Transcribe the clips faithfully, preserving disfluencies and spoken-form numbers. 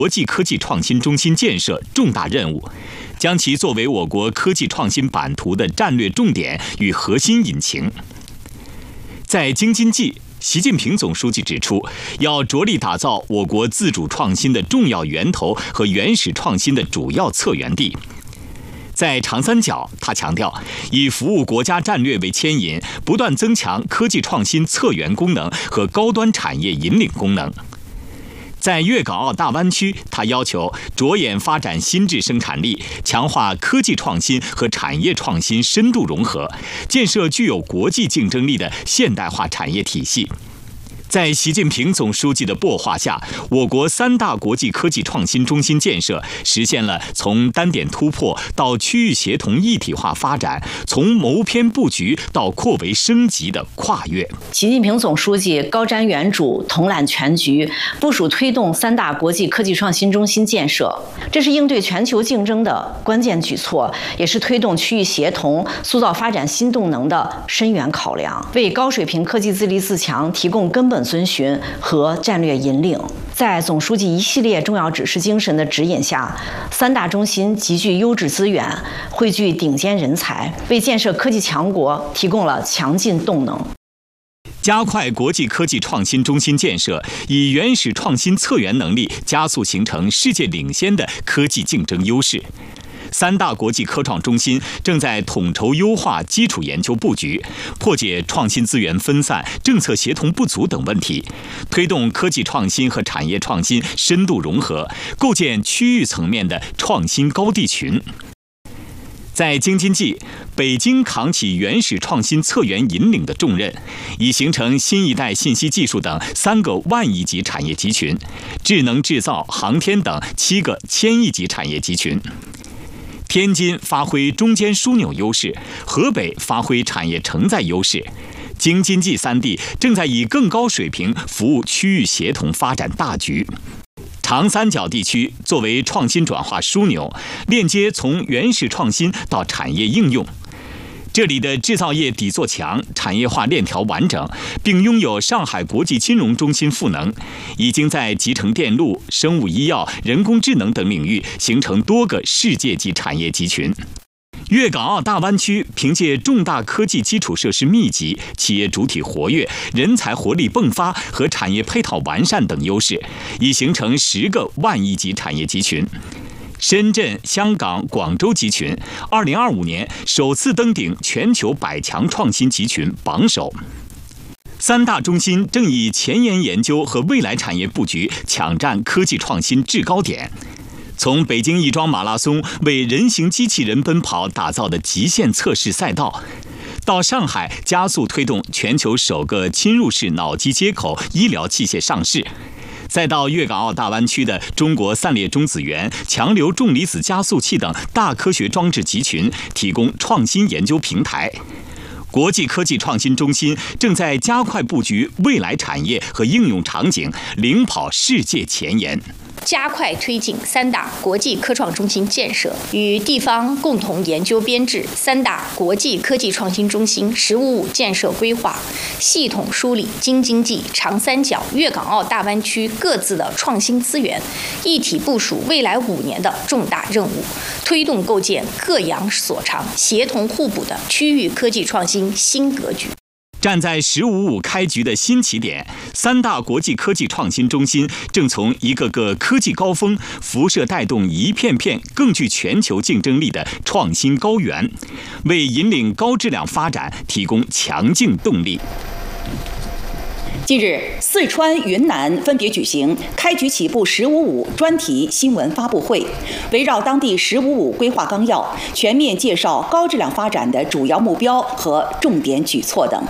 国际科技创新中心建设重大任务，将其作为我国科技创新版图的战略重点与核心引擎。在京津冀，习近平总书记指出，要着力打造我国自主创新的重要源头和原始创新的主要策源地。在长三角，他强调，以服务国家战略为牵引，不断增强科技创新策源功能和高端产业引领功能。在粤港澳大湾区，他要求着眼发展新质生产力，强化科技创新和产业创新深度融合，建设具有国际竞争力的现代化产业体系。在习近平总书记的擘画下，我国三大国际科技创新中心建设实现了从单点突破到区域协同一体化发展，从谋篇布局到扩围升级的跨越。 习近平总书记高瞻远瞩，统揽全局，部署推动三大国际科技创新中心建设，这是应对全球竞争的关键举措，也是推动区域协同、塑造发展新动能的深远考量，为高水平科技自立自强提供根本遵循和战略引领。在总书记一系列重要指示精神的指引下，三大中心集聚优质资源，汇聚顶尖人才，为建设科技强国提供了强劲动能。 加快国际科技创新中心建设，以原始创新策源能力加速形成世界领先的科技竞争优势。三大国际科创中心正在统筹优化基础研究布局，破解创新资源分散、政策协同不足等问题，推动科技创新和产业创新深度融合，构建区域层面的创新高地群。在京津冀，北京扛起原始创新策源引领的重任，已形成新一代信息技术等三个万亿级产业集群，智能制造、航天等七个千亿级产业集群。天津发挥中间枢纽优势，河北发挥产业承载优势，京津冀三地正在以更高水平服务区域协同发展大局。长三角地区作为创新转化枢纽，链接从原始创新到产业应用。这里的制造业底座强，产业化链条完整，并拥有上海国际金融中心赋能，已经在集成电路、生物医药、人工智能等领域形成多个世界级产业集群。粤港澳大湾区凭借重大科技基础设施密集、企业主体活跃、人才活力迸发和产业配套完善等优势，已形成十个万亿级产业集群。深圳、香港、广州集群，二零二五年首次登顶全球百强创新集群榜首。三大中心正以前沿研究和未来产业布局抢占科技创新制高点。从北京亦庄马拉松为人形机器人奔跑打造的极限测试赛道，到上海加速推动全球首个侵入式脑机接口医疗器械上市，再到粤港澳大湾区的中国散裂中子源、强流重离子加速器等大科学装置集群，提供创新研究平台。国际科技创新中心正在加快布局未来产业和应用场景，领跑世界前沿。 加快推进三大国际科创中心建设，与地方共同研究编制三大国际科技创新中心“十五五”建设规划，系统梳理京津冀、长三角、粤港澳大湾区各自的创新资源，一体部署未来五年的重大任务，推动构建各扬所长、协同互补的区域科技创新新格局。 站在“十五五”开局的新起点，三大国际科技创新中心正从一个个科技高峰辐射带动一片片更具全球竞争力的创新高原，为引领高质量发展提供强劲动力。 近日，四川、云南分别举行开局起步“十五五”专题新闻发布会，围绕当地“十五五”规划纲要，全面介绍高质量发展的主要目标和重点举措等。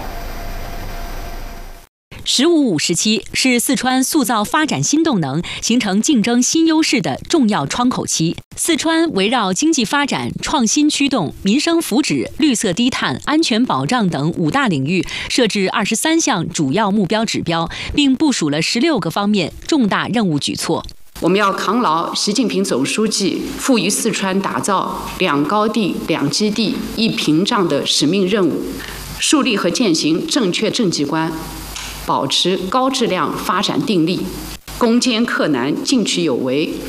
十五五时期是四川塑造发展新动能、形成竞争新优势的重要窗口期。四川围绕经济发展、创新驱动、民生福祉、绿色低碳、安全保障等五大领域，设置二十三项主要目标指标，并部署了十六个方面重大任务举措。 我们要扛牢习近平总书记赋予四川打造两高地、两基地、一屏障的使命任务，树立和践行正确政绩观，保持高质量发展定力，攻坚克难，进取有为，